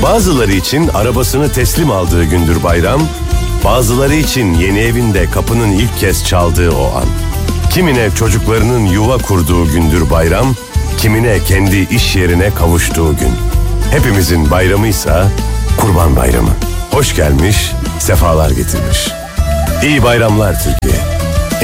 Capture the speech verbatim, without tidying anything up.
Bazıları için arabasını teslim aldığı gündür bayram, bazıları için yeni evinde kapının ilk kez çaldığı o an. Kimine çocuklarının yuva kurduğu gündür bayram, kimine kendi iş yerine kavuştuğu gün. Hepimizin bayramıysa Kurban Bayramı. Hoş gelmiş, sefalar getirmiş. İyi bayramlar Türkiye.